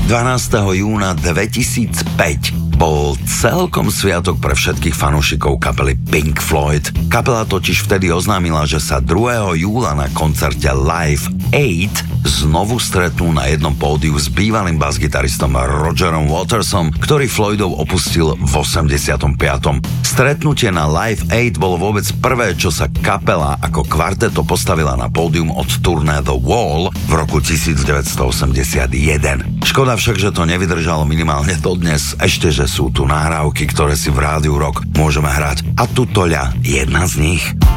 12. júna 2005 bol celkom sviatok pre všetkých fanúšikov kapely Pink Floyd. Kapela totiž vtedy oznámila, že sa 2. júla na koncerte Live 8 znovu stretnú na jednom pódiu s bývalým basgitaristom Rogerom Watersom, ktorý Floydov opustil v 85. Stretnutie na Live 8 bolo vôbec prvé, čo sa kapela ako kvarteto postavila na pódium od turné The Wall v roku 1981. Škoda však, že to nevydržalo minimálne dodnes, ešte že sú tu nahrávky, ktoré si v Rádiu Rock môžeme hrať. A tutoľa jedna z nich.